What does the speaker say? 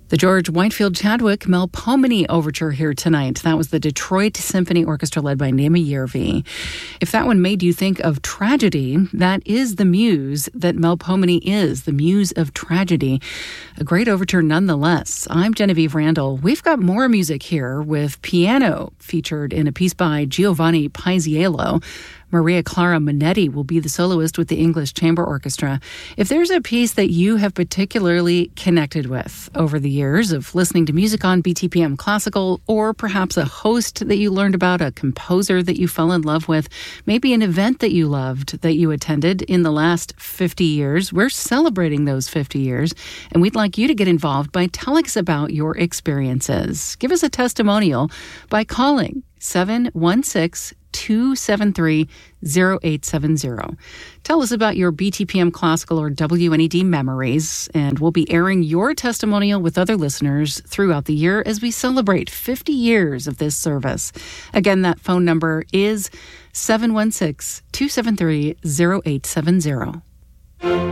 The George Whitefield Chadwick Melpomene Overture here tonight. That was the Detroit Symphony Orchestra led by Naima Järvi. If that one made you think of tragedy, that is the muse that Melpomene is, the muse of tragedy. A great overture nonetheless. I'm Genevieve Randall. We've got more music here with piano featured in a piece by Giovanni Paisiello. Maria Clara Monetti will be the soloist with the English Chamber Orchestra. If there's a piece that you have particularly connected with over the years of listening to music on BTPM Classical, or perhaps a host that you learned about, a composer that you fell in love with, maybe an event that you loved that you attended in the last 50 years, we're celebrating those 50 years, and we'd like you to get involved by telling us about your experiences. Give us a testimonial by calling 716-273-0870. Tell us about your BTPM Classical or WNED memories, and we'll be airing your testimonial with other listeners throughout the year as we celebrate 50 years of this service. Again, that phone number is 716-273-0870.